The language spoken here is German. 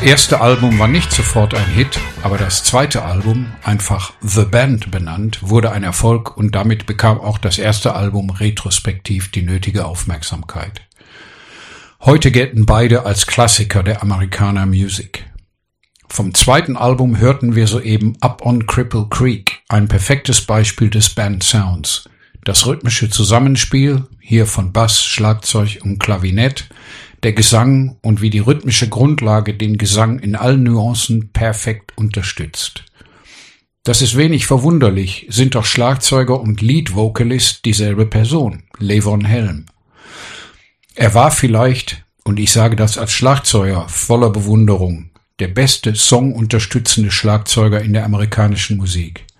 erste Album war nicht sofort ein Hit, aber das zweite Album, einfach The Band benannt, wurde ein Erfolg und damit bekam auch das erste Album retrospektiv die nötige Aufmerksamkeit. Heute gelten beide als Klassiker der Americana Music. Vom zweiten Album hörten wir soeben Up on Cripple Creek, ein perfektes Beispiel des Band-Sounds. Das rhythmische Zusammenspiel, hier von Bass, Schlagzeug und Klavinett, der Gesang und wie die rhythmische Grundlage den Gesang in allen Nuancen perfekt unterstützt. Das ist wenig verwunderlich, sind doch Schlagzeuger und Lead-Vocalist dieselbe Person, Levon Helm. Er war vielleicht, und ich sage das als Schlagzeuger voller Bewunderung, der beste songunterstützende Schlagzeuger in der amerikanischen Musik.